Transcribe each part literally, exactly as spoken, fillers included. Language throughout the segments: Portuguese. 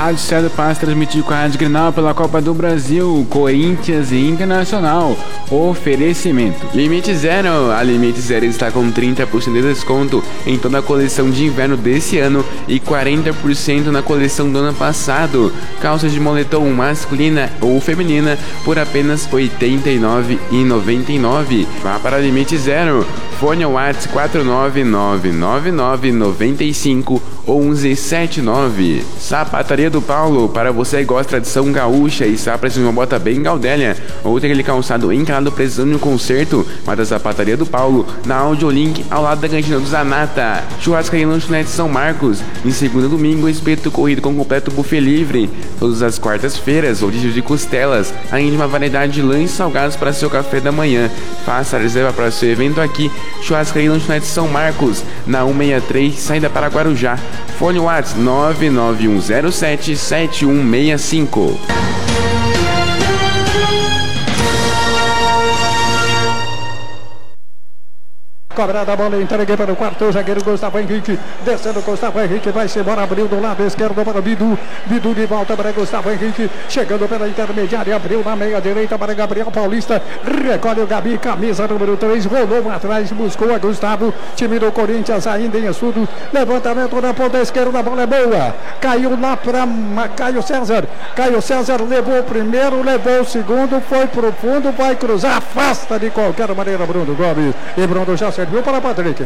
Rádio César passa a transmitir com a Rádio Grenal pela Copa do Brasil, Corinthians e Internacional. Oferecimento Limite Zero. A Limite Zero está com trinta por cento de desconto em toda a coleção de inverno desse ano e quarenta por cento na coleção do ano passado. Calças de moletom masculina ou feminina por apenas oitenta e nove reais e noventa e nove centavos. Vá para Limite Zero. Fone ao WhatsApp quatro nove nove nove nove nove cinco um um sete nove. Sapataria do Paulo, para você que gosta de tradição gaúcha e está precisando de uma bota bem gaudélia ou tem aquele calçado encalado precisando de um conserto, mas da Sapataria do Paulo, na Audiolink, ao lado da cantina do Zanata. Churrascaria e Lanchonete São Marcos, de segunda a domingo, espeto corrido com completo buffet livre. Todas as quartas-feiras, rodízio de costelas, além de uma variedade de lanches salgados para seu café da manhã. Faça a reserva para seu evento aqui. Churrascaria e Lanchonete São Marcos, na cento e sessenta e três, saída para Guarujá. Fone WhatsApp nove nove um zero sete sete um seis cinco. Cobrada a bola, entreguei para o quarto zagueiro Gustavo Henrique, descendo Gustavo Henrique, vai-se embora, abriu do lado esquerdo para o Bidu, Bidu de volta para Gustavo Henrique, chegando pela intermediária, abriu na meia direita para Gabriel Paulista, recolhe o Gabi, camisa número três, rolou atrás, buscou a Gustavo, time do Corinthians ainda em estudo, levantamento na ponta esquerda, a bola é boa, caiu lá para Caio César, Caio César levou o primeiro, levou o segundo, foi pro fundo, vai cruzar, afasta de qualquer maneira Bruno Gomes, e Bruno já serviu para Patrick.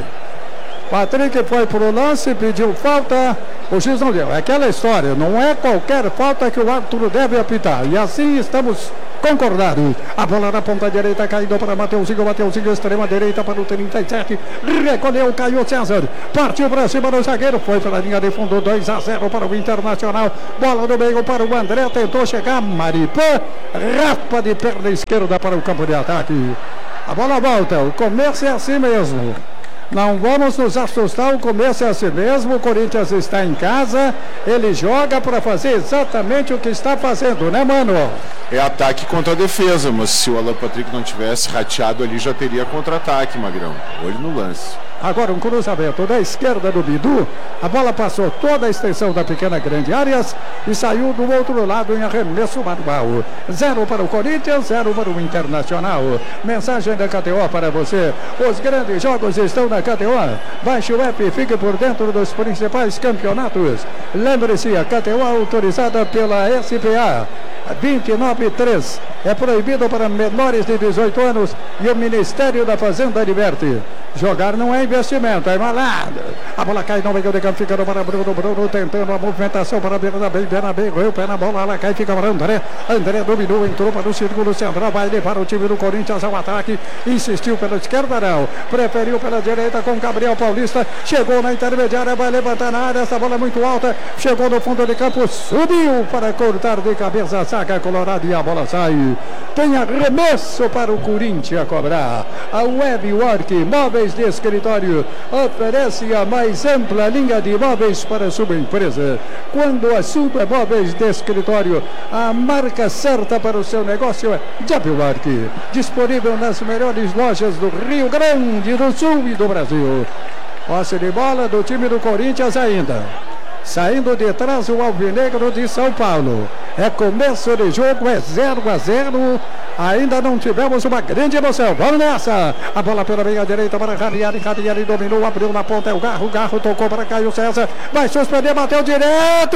Patrick foi pro lance, pediu falta, o juiz não deu. É aquela história, não é qualquer falta que o árbitro deve apitar. E assim estamos concordados. A bola na ponta direita caindo para Mateuzinho, Mateuzinho extrema direita para o trinta e sete, recolheu Caio César, partiu para cima do zagueiro, foi para a linha de fundo, dois a zero para o Internacional. Bola no meio para o André, tentou chegar, Maripã, rapa de perna esquerda para o campo de ataque. A bola volta, o começo é assim mesmo. Não vamos nos assustar, o começo é assim mesmo. O Corinthians está em casa, ele joga para fazer exatamente o que está fazendo, né, mano? É ataque contra a defesa, mas se o Alan Patrick não tivesse rateado ali, já teria contra-ataque, Magrão. Olho no lance. Agora um cruzamento da esquerda do Bidu, a bola passou toda a extensão da pequena grande áreas e saiu do outro lado em arremesso manual. Zero para o Corinthians, zero para o Internacional. Mensagem da K T O para você: os grandes jogos estão na K T O. Baixe o app e fique por dentro dos principais campeonatos. Lembre-se, a K T O autorizada pela S P A vinte e nove três, é proibido para menores de dezoito anos e o Ministério da Fazenda adverte: jogar não é investimento, é malada. A bola cai no meio de campo, ficando para Bruno, Bruno tentando a movimentação para Bernabé, Bernabé, o pé na bola, ela cai, fica para André, André dominou, entrou para o círculo central, vai levar o time do Corinthians ao ataque, insistiu pela esquerda não, preferiu pela direita com Gabriel Paulista, chegou na intermediária, vai levantar na área, essa bola é muito alta, chegou no fundo de campo, subiu para cortar de cabeça a saca colorada e a bola sai. Tem arremesso para o Corinthians cobrar. A Webwork Móveis de Escritório oferece a mais ampla linha de móveis para a sua empresa. Quando o assunto é móveis de escritório, a marca certa para o seu negócio é Webwork. Disponível nas melhores lojas do Rio Grande do Sul e do Brasil. Posse de bola do time do Corinthians ainda. Saindo de trás o Alvinegro de São Paulo. É começo de jogo, é zero a zero. Ainda não tivemos uma grande emoção. Vamos nessa. A bola pela meia direita para Ranieri. Ranieri dominou, abriu na ponta. É o Garro. Garro tocou para Caio César. Vai suspender, bateu direto.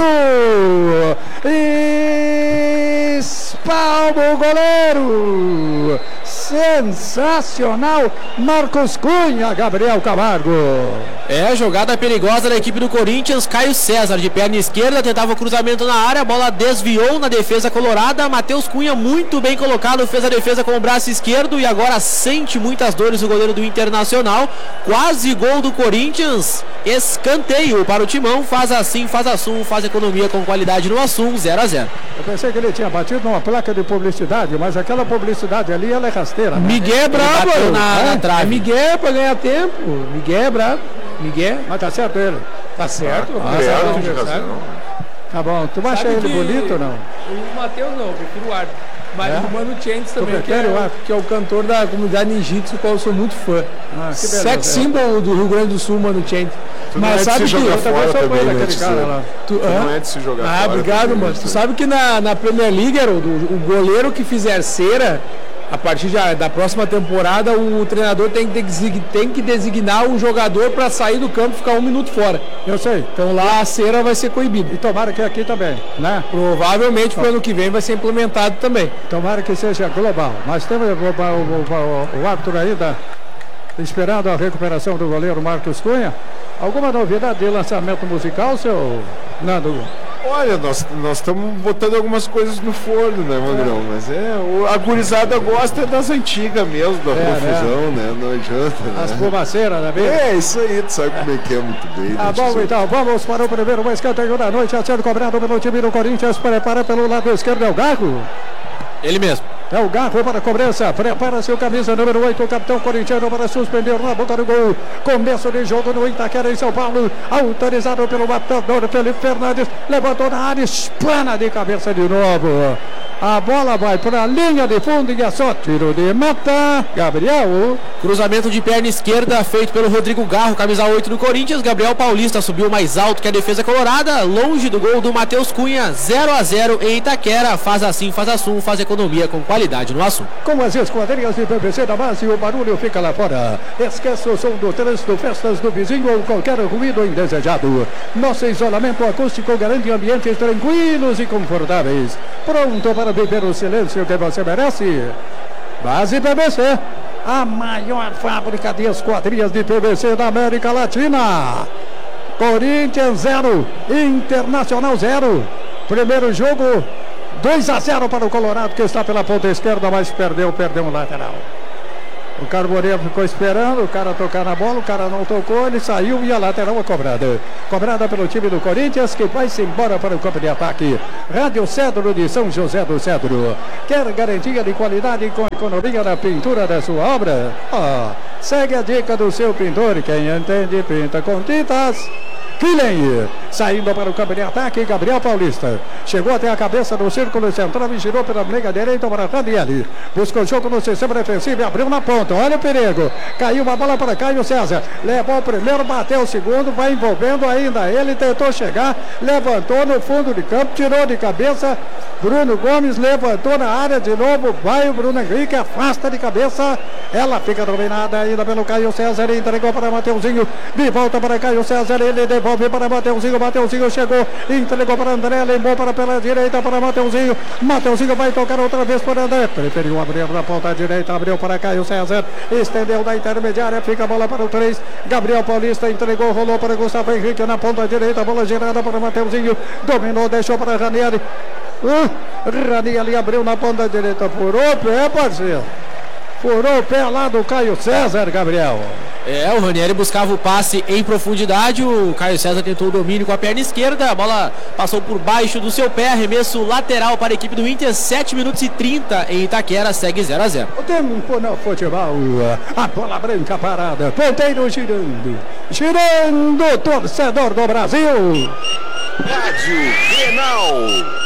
Espalma o goleiro. Sensacional. Marcos Cunha, Gabriel Camargo. É, jogada perigosa da equipe do Corinthians. Caio César de perna esquerda tentava o cruzamento na área, a bola desviou na defesa colorada. Matheus Cunha muito bem colocado, fez a defesa com o braço esquerdo e agora sente muitas dores o goleiro do Internacional. Quase gol do Corinthians, escanteio para o Timão. Faz assim, faz Assum, faz economia com qualidade no Assum, zero a zero. Eu pensei que ele tinha batido numa placa de publicidade, mas aquela publicidade ali, ela é rasteira, né? Miguel é brabo, na, é, na trave. É Miguel para ganhar tempo. Miguel é brabo. Miguel. Mas tá certo ele. Tá certo. Ah, ah, é, certo. Tá bom, tu acha Sabe ele que bonito ou não? O Matheus não, eu prefiro o Arthur. Mas É? o Mano Chentes também, que é, prefere o o, Arthur? que é o cantor da comunidade ninjitsu, do qual eu sou muito fã. Ah, que beleza. Sex symbol do Rio Grande do Sul, Mano Chentes. Tu não é Mas de sabe se que... jogar Eu também fora sou fã também, né, daquele cara Tizão? lá. Tu, Tu hã? não é de se jogar Ah, fora obrigado, também, mano. né, Tu sabe que na, na Premier League, Haroldo, o, o goleiro que fizer cera, a partir já, da próxima temporada, o treinador tem que, desig- tem que designar um jogador para sair do campo e ficar um minuto fora. Eu sei. Então lá a cera vai ser coibida. E tomara que aqui também, né? Provavelmente pro ano que vem vai ser implementado também. Tomara que seja global. Mas temos o, o, o, o árbitro ainda esperando a recuperação do goleiro Marcos Cunha. Alguma novidade de lançamento musical, seu Nando? Olha, nós nós estamos botando algumas coisas no forno, né, Magrão? Mas é, o- a gurizada gosta das antigas mesmo, da É, profusão, né? Não adianta, As né? fumaceiras, né? mesmo? É, isso aí, tu sabe como é que é muito bem. Tá né, bom, Tizão? então, vamos para o primeiro escanteio da noite, a ser cobrado pelo time do Corinthians, prepara pelo lado esquerdo, é o Garro. Ele mesmo. É o Garro para a cobrança, prepara-se o camisa número oito, o capitão corintiano para suspender na boca do gol. Começo de jogo no Itaquera, em São Paulo, autorizado pelo matador Felipe Fernandes, levantou na área, espana de cabeça de novo. A bola vai para a linha de fundo e é só tiro de meta. Gabriel. Cruzamento de perna esquerda feito pelo Rodrigo Garro, camisa oito do Corinthians. Gabriel Paulista subiu mais alto que a defesa colorada, longe do gol do Matheus Cunha. zero a zero em Itaquera. Faz assim, faz assum, faz economia com qualidade no assunto. Com as esquadrinhas de P V C da base, o barulho fica lá fora. Esqueça o som do trânsito, festas do vizinho ou qualquer ruído indesejado. Nosso isolamento acústico garante ambientes tranquilos e confortáveis. Pronto para viver o silêncio que você merece? Base P V C, a maior fábrica de esquadrias de P V C da América Latina. Corinthians zero, Internacional zero. Primeiro jogo, dois a zero para o Colorado, que está pela ponta esquerda, mas perdeu, perdeu um lateral. O Carboneiro ficou esperando o cara tocar na bola, o cara não tocou, ele saiu e a lateral é cobrada. Cobrada pelo time do Corinthians, que vai-se embora para o campo de ataque. Rádio Cedro de São José do Cedro. Quer garantia de qualidade com economia na pintura da sua obra? Ah, segue a dica do seu pintor, quem entende pinta com tintas. Killen, saindo para o campo de ataque, Gabriel Paulista. Chegou até a cabeça do círculo central e girou pela meia direita para Ranieri. Buscou o jogo no sistema defensivo e abriu na ponta. Olha o perigo. Caiu uma bola para Caio César. Levou o primeiro, bateu o segundo, vai envolvendo ainda. Ele tentou chegar, levantou no fundo de campo, tirou de cabeça. Bruno Gomes levantou na área de novo. Vai o Bruno Henrique, afasta de cabeça. Ela fica dominada ainda pelo Caio César. Ele entregou para Mateuzinho. De volta para Caio César. Ele devolve para Mateuzinho. Mateuzinho chegou, entregou para André. Levou para pela direita para Mateuzinho. Mateuzinho vai tocar outra vez para André. Preferiu abrir na ponta direita. Abriu para Caio César. Estendeu da intermediária. Fica a bola para o três. Gabriel Paulista entregou, rolou para Gustavo Henrique na ponta direita. Bola girada para Mateuzinho. Dominou, deixou para Ranieri. Uh, Ranieri abriu na ponta direita. Furou o pé, parceiro. Furou o pé lá do Caio César, Gabriel. É, o Ranieri buscava o passe em profundidade, o Caio César tentou o domínio com a perna esquerda, a bola passou por baixo do seu pé, arremesso lateral para a equipe do Inter, sete minutos e trinta em Itaquera, segue zero a zero. O tempo no futebol, a bola branca parada, ponteiro girando, girando, torcedor do Brasil. Rádio Grenal.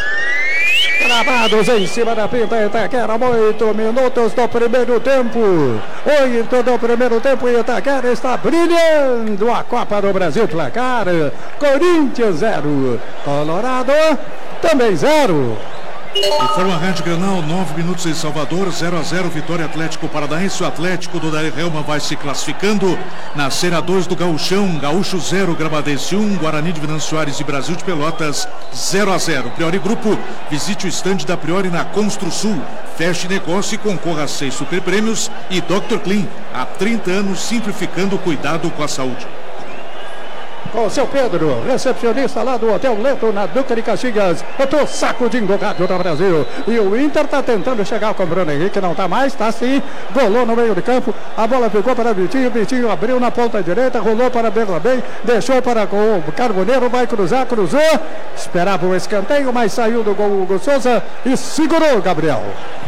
Gravados em cima da pinta Itaquera, oito minutos do primeiro tempo. Oito do primeiro tempo e Itaquera está brilhando a Copa do Brasil. Placar: Corinthians zero, Colorado também zero. Informa a Rádio Grenal, nove minutos em Salvador, zero a zero, Vitória Atlético Paranaense. O Atlético do Dari Helma vai se classificando na Série A dois do Gaúchão. Gaúcho zero, Gramadense um, Guarani de Venâncio Soares e Brasil de Pelotas zero a zero. Priori Grupo, visite o estande da Priori na Construsul. Feche negócio e concorra a seis superprêmios. E doutor Clean, há trinta anos simplificando o cuidado com a saúde. Com o seu Pedro, recepcionista lá do Hotel Leto, na Duca de Caxias. Outro sacudindo o rádio do Brasil. E o Inter está tentando chegar com o Bruno Henrique, não está mais, está sim. Golou no meio de campo, a bola ficou para Vitinho. Vitinho abriu na ponta direita, rolou para Berlabem, deixou para o Carboneiro, vai cruzar, cruzou. Esperava o escanteio, mas saiu do gol Hugo Souza e segurou o Gabriel.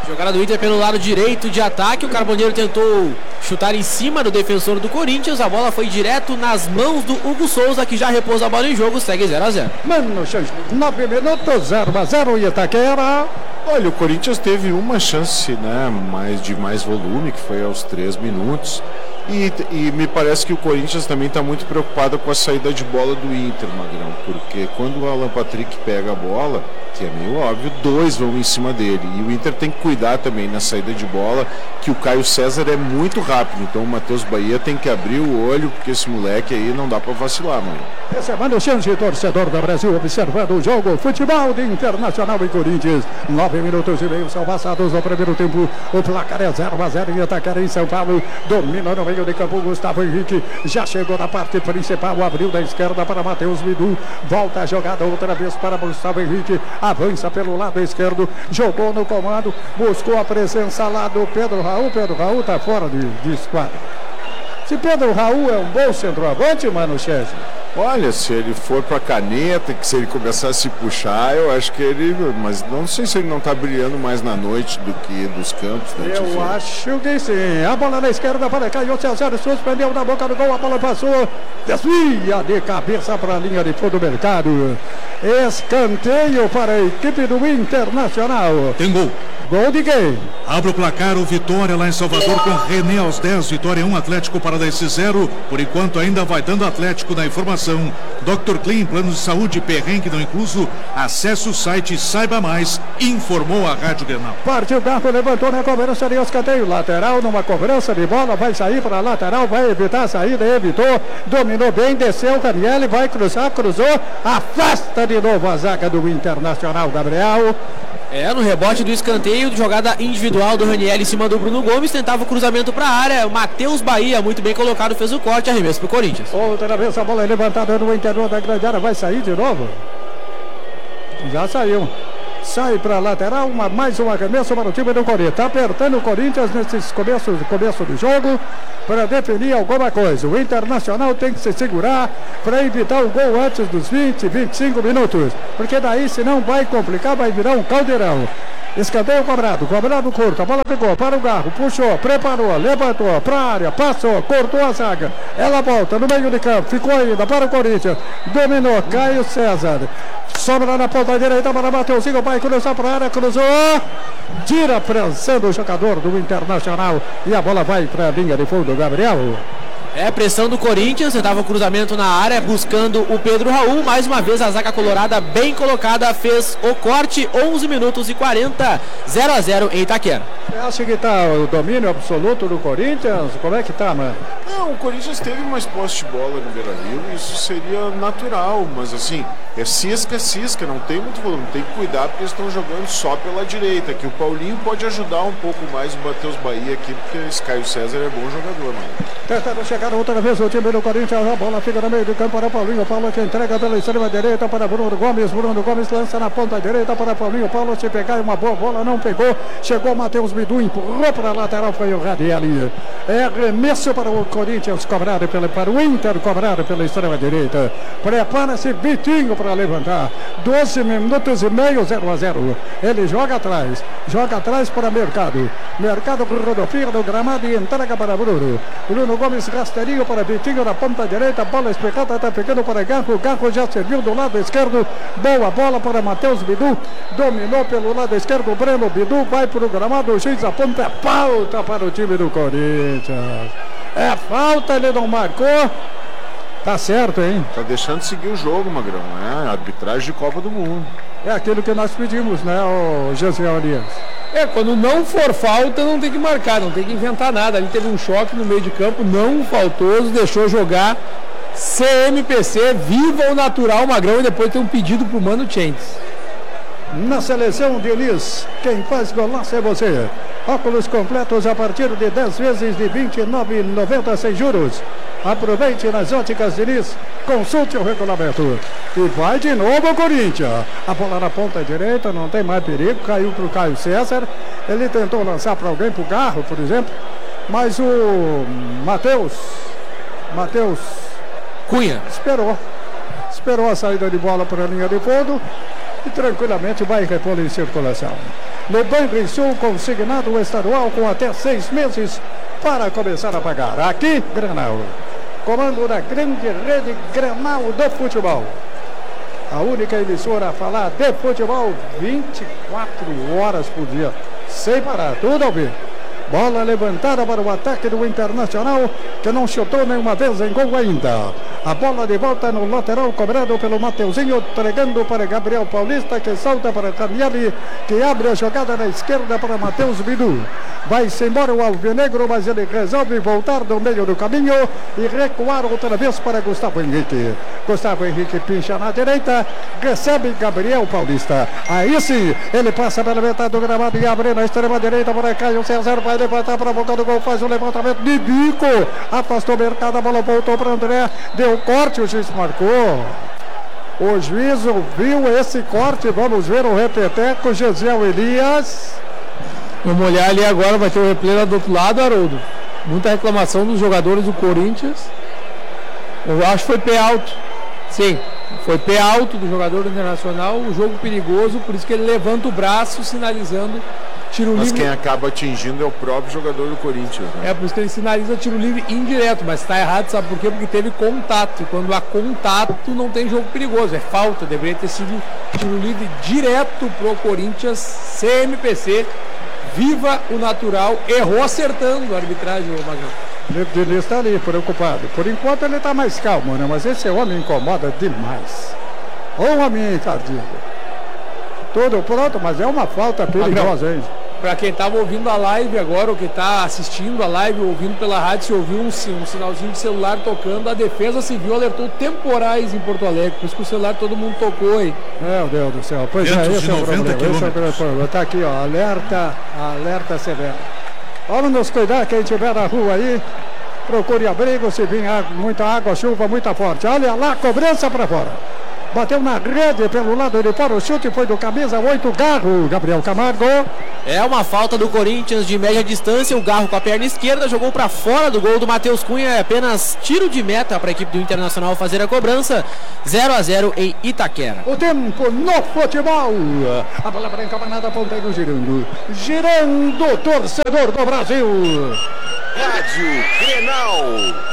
Jogada do Inter pelo lado direito de ataque. O Carboneiro tentou chutar em cima do defensor do Corinthians. A bola foi direto nas mãos do Hugo Souza, que já repousa a bola em jogo. Segue zero a zero. Mano, nove minutos, zero a zero, Itaquera. Olha, o Corinthians teve uma chance, né, mais, de mais volume, que foi aos três minutos. E, e me parece que o Corinthians também está muito preocupado com a saída de bola do Inter, Magrão. Porque quando o Alan Patrick pega a bola, que é meio óbvio, dois vão em cima dele. E o Inter tem que cuidar também na saída de bola, que o Caio César é muito rápido. Então o Matheus Bahia tem que abrir o olho, porque esse moleque aí não dá para vacilar, mano. Esse é Mano Chance, torcedor do Brasil, observando o jogo. Futebol de Internacional e Corinthians. Nove minutos e meio são passados no primeiro tempo. O placar é zero a zero em Itaquera, em São Paulo. Domina no meio de campo Gustavo Henrique. Já chegou na parte principal. Abriu da esquerda para Matheus Bidu. Volta a jogada outra vez para Gustavo Henrique. Avança pelo lado esquerdo. Jogou no comando. Buscou a presença lá do Pedro Raul. Pedro Raul está fora de, de esquadra. Se Pedro Raul é um bom centroavante, Mano Chese. Olha, se ele for pra caneta, que se ele começar a se puxar, eu acho que ele... Mas não sei se ele não tá brilhando mais na noite do que dos campos, né? Eu Tifo? acho que sim. A bola na esquerda para Caio César, suspendeu na boca do gol, a bola passou, desvia de cabeça para a linha de fundo do mercado. Escanteio para a equipe do Internacional. Tem gol. Gol de quem? Abre o placar, o Vitória lá em Salvador com René aos dez, Vitória um, Atlético Paranaense zero. Por enquanto ainda vai dando Atlético na informação. doutor Clean, plano de saúde, perrengue não incluso. Acesse o site e saiba mais, informou a Rádio Grenal. Partiu o Garro, levantou na cobrança de escanteio. Lateral numa cobrança de bola, vai sair para a lateral, vai evitar a saída, evitou. Dominou bem, desceu, Raniel vai cruzar, cruzou. Afasta de novo a zaga do Internacional, Gabriel. É, no rebote do escanteio, jogada individual do Raniel em cima do Bruno Gomes, tentava o cruzamento para a área, Matheus Bahia, muito bem colocado, fez o corte, arremesso para o Corinthians. Outra vez a bola é levantada no interior da grande área, vai sair de novo? Já saiu. Sai para a lateral, uma, mais um arremesso para o time do Corinthians. Está apertando o Corinthians nesse começo, começo do jogo para definir alguma coisa. O Internacional tem que se segurar para evitar o gol antes dos vinte, vinte e cinco minutos. Porque daí, se não vai complicar, vai virar um caldeirão. Escanteio cobrado, cobrado curto, a bola pegou para o Garro, puxou, preparou, levantou para a área, passou, cortou a zaga. Ela volta no meio de campo, ficou ainda para o Corinthians, dominou, Caio César. Sobra na ponta direita para Mateuzinho, vai cruzar para a área, cruzou, tira pressando o jogador do Internacional e a bola vai para a linha de fundo, Gabriel. É, pressão do Corinthians, tentava o cruzamento na área, buscando o Pedro Raul. Mais uma vez a zaga colorada bem colocada, fez o corte, onze minutos e quarenta, zero a zero em Itaquera. Você acha que está o domínio absoluto do Corinthians? Como é que tá, mano? Não, o Corinthians teve mais posse de bola no Beira-Rio, isso seria natural, mas assim, é cisca, é cisca, não tem muito volume, tem que cuidar porque eles estão jogando só pela direita, que o Paulinho pode ajudar um pouco mais o Matheus Bahia aqui, porque esse Caio César é bom jogador, mano. Tentando chegar outra vez o time do Corinthians, a bola fica no meio do campo para Paulinho, Paulo que entrega pela extrema direita para Bruno Gomes, Bruno Gomes lança na ponta direita para Paulinho, Paulo se pegar uma boa bola, não pegou, chegou Matheus Bidu, empurrou para a lateral, foi o Radiel. É arremesso para o Corinthians, cobrado pelo, para o Inter, cobrado pela extrema direita. Prepara-se Vitinho para levantar, doze minutos e meio, zero a zero. Ele joga atrás, joga atrás para Mercado, Mercado rodopia no gramado e entrega para Bruno, Bruno Gomes rasteirinho para Vitinho na ponta direita, bola especada, está pegando para Garro, Garro já serviu do lado esquerdo, boa bola para Matheus Bidu, dominou pelo lado esquerdo, Breno Bidu vai para o gramado, o juiz aponta, é falta para o time do Corinthians, é falta, ele não marcou, tá certo, hein? Tá deixando de seguir o jogo, Magrão, é arbitragem de Copa do Mundo. É aquilo que nós pedimos, né, o José Olias? É, quando não for falta, não tem que marcar, não tem que inventar nada. Ali teve um choque no meio de campo, não faltoso, deixou jogar C M P C, viva o natural, Magrão, e depois tem um pedido pro Mano Chentes. Na seleção, Diniz, quem faz golaço é você. Óculos completos a partir de dez vezes de vinte e nove reais e noventa centavos sem juros. Aproveite nas óticas Diniz, consulte o regulamento. E vai de novo o Corinthians. A bola na ponta direita, não tem mais perigo, caiu para o Caio César. Ele tentou lançar para alguém, para o Garro, por exemplo. Mas o Matheus, Matheus Cunha esperou. Esperou a saída de bola para a linha de fundo. e tranquilamente vai repor em circulação. No Banrisul, consignado o estadual com até seis meses para começar a pagar. Aqui, Grenal. Comando da grande rede Grenal do futebol. A única emissora a falar de futebol vinte e quatro horas por dia, sem parar, tudo ao vivo. Bola levantada para o ataque do Internacional, que não chutou nenhuma vez em gol ainda. A bola de volta no lateral, cobrado pelo Mateuzinho, entregando para Gabriel Paulista, que salta para Ranieri, que abre a jogada na esquerda para Matheus Bidu. Vai-se embora o alvinegro, mas ele resolve voltar do meio do caminho e recuar outra vez para Gustavo Henrique. Gustavo Henrique pincha na direita, recebe Gabriel Paulista. Aí sim, ele passa pela metade do gramado e abre na extrema direita para Caio César, vai levantar para a boca do gol, faz o levantamento de bico, afastou o mercado, a bola voltou para André, deu corte, o juiz marcou. O juiz viu esse corte, vamos ver o repeteco, Gesiel Elias. Vamos olhar ali agora, vai ter o replay lá do outro lado, Haroldo. Muita reclamação dos jogadores do Corinthians. Eu acho que foi pé alto. Sim, foi pé alto do jogador do Internacional, o jogo perigoso, por isso que ele levanta o braço, sinalizando tiro livre. Mas quem acaba atingindo é o próprio jogador do Corinthians, né? É, por isso que ele sinaliza tiro livre indireto, mas está errado, sabe por quê? Porque teve contato, e quando há contato não tem jogo perigoso, é falta, deveria ter sido tiro livre direto pro Corinthians. C M P C, viva o natural, errou acertando a arbitragem, o Magrão. Ele está ali, preocupado. Por enquanto ele está mais calmo, né? Mas esse homem incomoda demais. Ô homem encardido. Tudo pronto, mas é uma falta perigosa, hein? Para quem estava ouvindo a live agora, ou que está assistindo a live, ouvindo pela rádio, se ouviu um, um sinalzinho de celular tocando, a Defesa Civil alertou temporais em Porto Alegre, por isso que o celular todo mundo tocou aí. Meu Deus do céu, pois é, esse é o problema, esse é o grande problema. Está aqui, ó, alerta, alerta severo. Vamos nos cuidar, quem estiver na rua aí, procure abrigo, se vir água, muita água, chuva, muita forte. Olha lá, cobrança para fora. Bateu na rede pelo lado de fora, o chute foi do camisa oito, Garro, Gabriel Camargo. É uma falta do Corinthians de média distância, o Garro com a perna esquerda jogou para fora do gol do Matheus Cunha, é apenas tiro de meta para a equipe do Internacional fazer a cobrança, zero a zero em Itaquera. O tempo no futebol, a bola branca vai nada, ponteiro girando, girando, torcedor do Brasil. Rádio Grenal.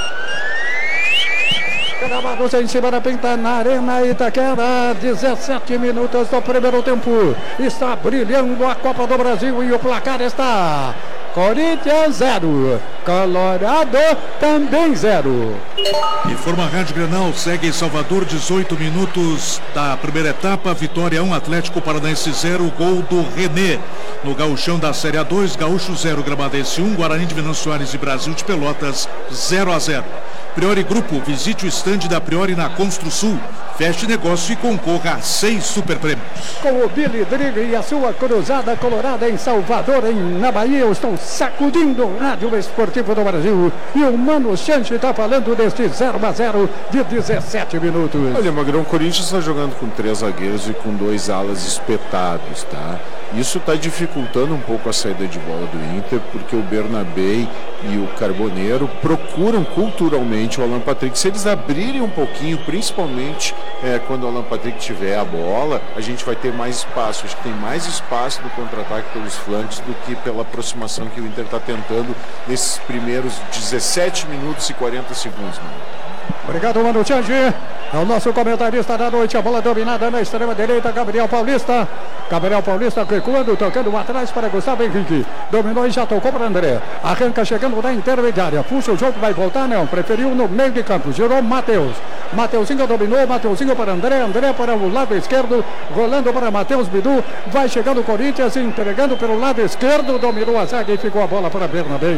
Gravados em cima da pinta na Arena Itaquera, dezessete minutos do primeiro tempo. Está brilhando a Copa do Brasil e o placar está Corinthians zero, Colorado também zero. Informa a Rádio Grenal, segue em Salvador, dezoito minutos da primeira etapa, vitória um, Atlético Paranaense zero, gol do René. No gauchão da Série A dois, Gaúcho zero, Gramadense um, Guarani de Venâncio Soares e Brasil de Pelotas zero a zero. Priori Grupo, visite o estande da Priori na Construsul, feche negócio e concorra a seis super prêmios. Com o Billy Drigo e a sua cruzada colorada em Salvador, em, na Bahia, eu estou sacudindo o Rádio Esportivo do Brasil. E o Mano Chanche está falando deste zero a zero de dezessete minutos. Olha, Magrão, o Corinthians está jogando com três zagueiros e com dois alas espetados, tá? Isso está dificultando um pouco a saída de bola do Inter, porque o Bernabé e o Carboneiro procuram culturalmente o Alan Patrick. Se eles abrirem um pouquinho, principalmente é, quando o Alan Patrick tiver a bola, a gente vai ter mais espaço. Acho que tem mais espaço no contra-ataque pelos flancos do que pela aproximação que o Inter está tentando nesses primeiros dezessete minutos e quarenta segundos. Mano. Obrigado, Mano Change. É o nosso comentarista da noite. A bola dominada na extrema direita, Gabriel Paulista. Gabriel Paulista recuando, tocando atrás para Gustavo Henrique. Dominou e já tocou para André. Arranca chegando na intermediária. Puxa o jogo, vai voltar, não. Preferiu no meio de campo. Girou Matheus. Mateuzinho dominou, Mateuzinho para André. André para o lado esquerdo. Rolando para Matheus Bidu. Vai chegando o Corinthians, entregando pelo lado esquerdo. Dominou a zaga e ficou a bola para Bernabé.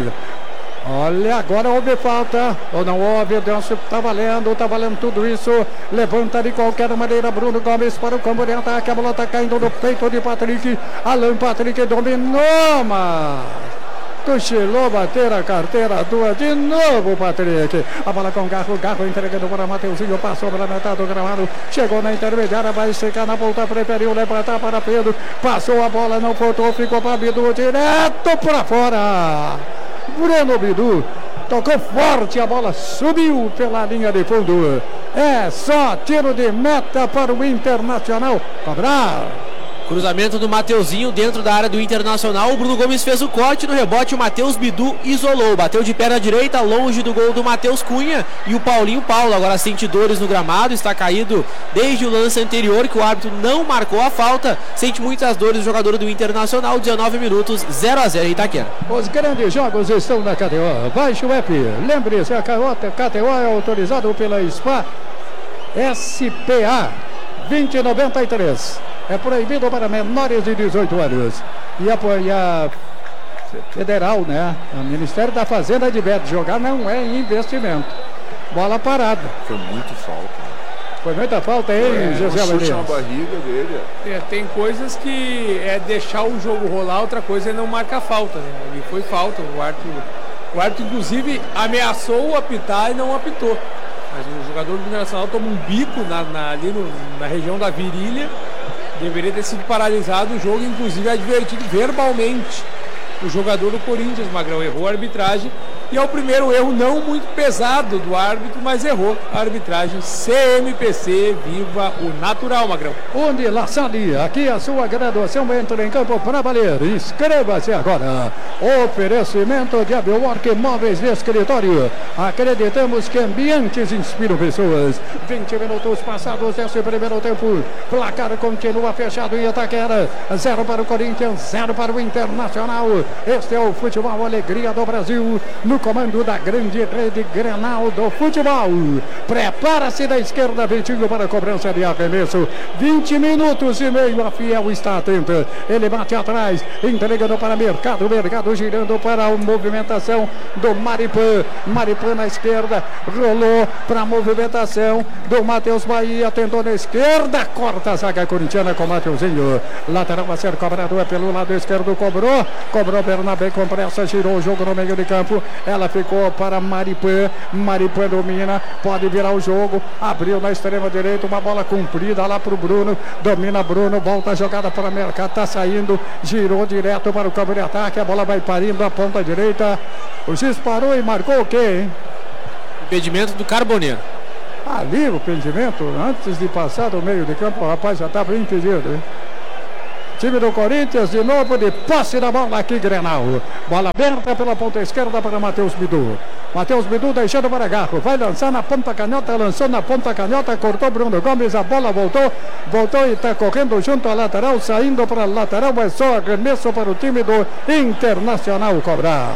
Olha, agora houve falta, ou não houve, Deus, tá valendo, tá valendo tudo isso, levanta de qualquer maneira Bruno Gomes para o campo de ataque, a bola tá caindo no peito de Patrick, Alan Patrick dominou, mas cochilou, bater a carteira tua de novo, Patrick, a bola com o Garro, Garro entregando para Mateuzinho, passou para a metade do gramado, chegou na intermediária, vai secar na ponta, preferiu levantar para Pedro, passou a bola, não voltou, ficou para Bidu, direto para fora. Breno Bidu Tocou forte, a bola subiu pela linha de fundo. É só tiro de meta para o Internacional cobrar. Cruzamento do Mateuzinho dentro da área do Internacional. O Bruno Gomes fez o corte, no rebote o Matheus Bidu isolou. Bateu de perna direita, longe do gol do Matheus Cunha. E o Paulinho Paulo agora sente dores no gramado. Está caído desde o lance anterior, que o árbitro não marcou a falta. Sente muitas dores o jogador do Internacional. dezenove minutos, zero a zero em Itaquera. Os grandes jogos estão na K T O. Baixe o app. Lembre-se, a K T O é autorizado pela S P A S P A vinte noventa e três. É proibido para menores de dezoito anos. E apoiar federal, né? O Ministério da Fazenda adverte, jogar não é investimento. Bola parada. Foi muito falta. Foi muita falta aí, é, José Luiz. Na barriga dele. É, tem coisas que é deixar o jogo rolar, outra coisa é não marcar falta, né? Ali foi falta, o árbitro, o árbitro inclusive ameaçou apitar e não apitou. Mas o jogador do Internacional toma um bico na, na, ali no, na região da virilha. Deveria ter sido paralisado o jogo, inclusive advertido verbalmente o jogador do Corinthians. Magrão errou a arbitragem e é o primeiro erro não muito pesado do árbitro, mas errou a arbitragem. C M P C, viva o natural, Magrão. Onde La Salle, aqui a sua graduação entra em campo para valer. Inscreva-se agora. Oferecimento de Abiwork Móveis de Escritório. Acreditamos que ambientes inspiram pessoas. vinte minutos passados desse primeiro tempo. Placar continua fechado em Itaquera. Zero para o Corinthians, zero para o Internacional. Este é o futebol alegria do Brasil. No comando da grande rede Grenal do futebol. Prepara-se da esquerda, Vitinho, para a cobrança de arremesso. vinte minutos e meio, a Fiel está atenta. Ele bate atrás, entregando para Mercado. Mercado girando para a movimentação do Maripã. Maripã na esquerda, rolou para a movimentação do Matheus Bahia. Tentou na esquerda, corta a zaga corintiana com o Mateuzinho. Lateral a ser cobrado é pelo lado esquerdo, cobrou. Cobrou Bernabé com pressa, girou o jogo no meio de campo. Ela ficou para Maripã. Maripã domina, pode virar o jogo. Abriu na extrema direita, uma bola comprida lá para o Bruno. Domina Bruno, volta a jogada para Mercado. Está saindo, girou direto para o campo de ataque. A bola vai parindo a ponta direita. O juiz parou e marcou o quê, hein? Impedimento do Carboneiro. Ali o impedimento, antes de passar do meio de campo, o rapaz já estava impedido, hein? Time do Corinthians, de novo de posse da bola aqui, Grenal. Bola aberta pela ponta esquerda para Matheus Bidu. Matheus Bidu deixando para Garro. Vai lançar na ponta canhota, lançou na ponta canhota, cortou Bruno Gomes, a bola voltou, voltou e está correndo junto à lateral, saindo para a lateral, é só arremesso para o time do Internacional cobrar.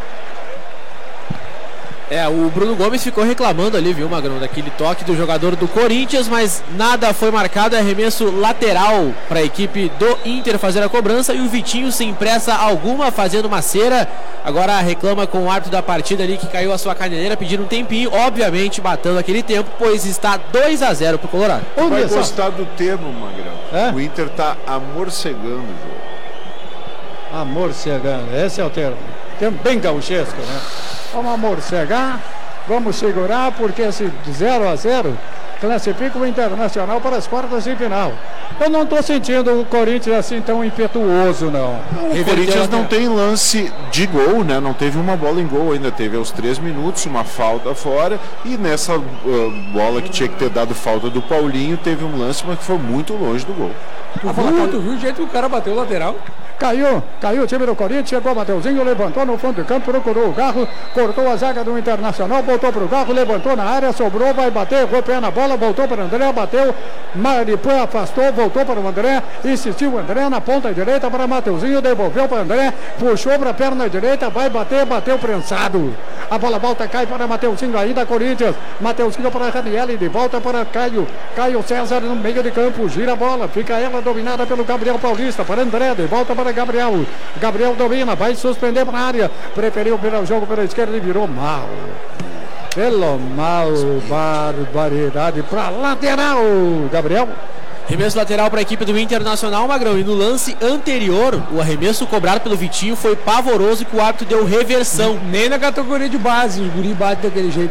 É, o Bruno Gomes ficou reclamando ali, viu, Magrão, daquele toque do jogador do Corinthians, mas nada foi marcado, é arremesso lateral para a equipe do Inter fazer a cobrança e o Vitinho sem pressa alguma, fazendo uma cera, agora reclama com o árbitro da partida ali que caiu a sua caneleira, pedindo um tempinho, obviamente batendo aquele tempo, pois está dois a zero pro Colorado. Vai gostar do termo, Magrão. É? O Inter está amorcegando o jogo. Amorcegando, esse é o termo. Termo bem gauchesco, né? Vamos amorcegar, vamos segurar, porque esse zero a zero classifica o Internacional para as quartas de final. Eu não estou sentindo o Corinthians assim tão impetuoso, não. O Corinthians não tem lance de gol, né? Não teve uma bola em gol ainda. Teve aos três minutos uma falta fora. E nessa uh, bola que tinha que ter dado falta do Paulinho, teve um lance, mas que foi muito longe do gol. Tu viu, tu viu o jeito que o cara bateu o lateral? Caiu, caiu o time do Corinthians, chegou o Mateuzinho, levantou no fundo de campo, procurou o Garro, cortou a zaga do Internacional, voltou para o Garro, levantou na área, sobrou, vai bater, errou pé na bola, voltou para o André, bateu, Maripã afastou, voltou para o André, insistiu o André na ponta direita para Mateuzinho, devolveu para o André, puxou para a perna direita, vai bater, bateu prensado. A bola volta, cai para Mateuzinho, ainda Corinthians, Mateuzinho para Raniel, de volta para Caio, Caio César no meio de campo, gira a bola, fica ela dominada pelo Gabriel Paulista, para André, de volta para Gabriel, Gabriel domina, vai suspender para a área, preferiu virar o jogo pela esquerda e virou mal. Pelo mal, barbaridade para lateral, Gabriel. Arremesso lateral para a equipe do Internacional, Magrão, e no lance anterior, o arremesso cobrado pelo Vitinho foi pavoroso e que o árbitro deu reversão. Nem na categoria de base, o guri bate daquele jeito ali.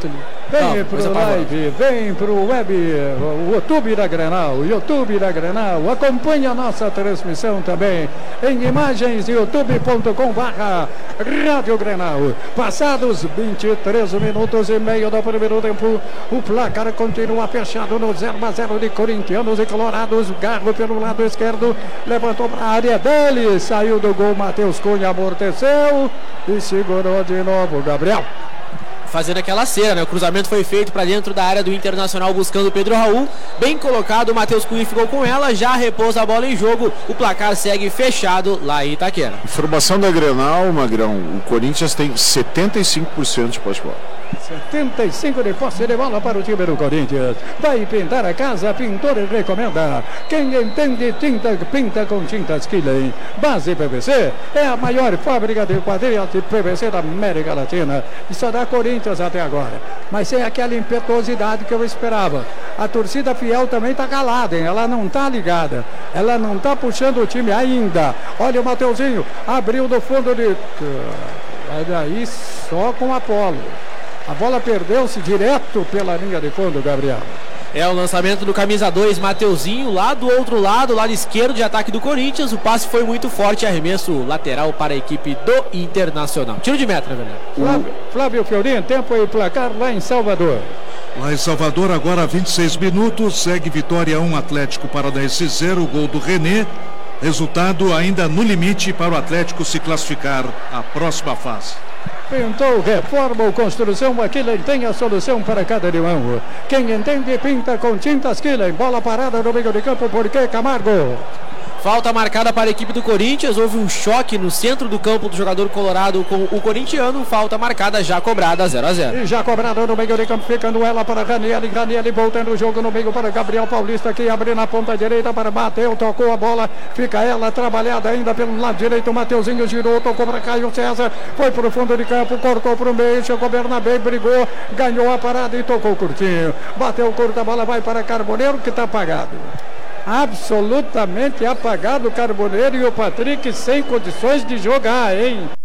Vem Não, pro coisa live, vem pro web, o YouTube da Grenal, YouTube da Grenal, acompanha a nossa transmissão também em imagens, youtube ponto com barra Rádio Grenal. Passados vinte e três minutos e meio do primeiro tempo, o placar continua fechado no zero a zero de corintianos e colorados. Garro pelo lado esquerdo, levantou para a área dele, saiu do gol, Matheus Cunha amorteceu e segurou de novo, Gabriel. Fazendo aquela cera, né? O cruzamento foi feito para dentro da área do Internacional buscando o Pedro Raul. Bem colocado, o Matheus Cunha ficou com ela, já repousa a bola em jogo. O placar segue fechado lá em Itaquera. Informação da Grenal, Magrão. O Corinthians tem setenta e cinco por cento de posse de bola. setenta e cinco de posse de bola para o time do Corinthians. Vai pintar a casa, pintor recomenda. Quem entende tinta, pinta com tintas Killen. Base P V C é a maior fábrica de quadrilhas de P V C da América Latina. E só dá Corinthians até agora. Mas sem aquela impetuosidade que eu esperava. A torcida fiel também está calada, hein? Ela não está ligada. Ela não está puxando o time ainda. Olha o Mateuzinho, abriu do fundo de... Olha aí, só com Apolo. A bola perdeu-se direto pela linha de fundo, Gabriel. É o lançamento do camisa dois, Mateuzinho, lá do outro lado, lado esquerdo de ataque do Corinthians. O passe foi muito forte, arremesso lateral para a equipe do Internacional. Tiro de meta, né, velho? Flávio, Flávio Fiorin, tempo e placar lá em Salvador. Lá em Salvador, agora vinte e seis minutos, segue Vitória um, Atlético Paranaense zero, gol do René. Resultado ainda no limite para o Atlético se classificar à próxima fase. Pintou, reforma ou construção, Killen tem a solução para cada irmão. Quem entende, pinta com tintas Killen. Bola parada no meio de campo, por que Camargo? Falta marcada para a equipe do Corinthians. Houve um choque no centro do campo do jogador colorado com o corintiano. Falta marcada, já cobrada, zero a zero. E já cobrada no meio de campo, ficando ela para Ranieri. Ranieri voltando o jogo no meio para Gabriel Paulista, que abre na ponta direita para Mateus. Tocou a bola, fica ela trabalhada ainda pelo lado direito. Mateuzinho girou, tocou para Caio César. Foi para o fundo de campo, cortou para o meio. Chegou Bernabé, brigou, ganhou a parada e tocou curtinho. Bateu curta, a bola vai para Carboneiro, que está apagado. Absolutamente apagado o Carboneiro e o Patrick sem condições de jogar, hein?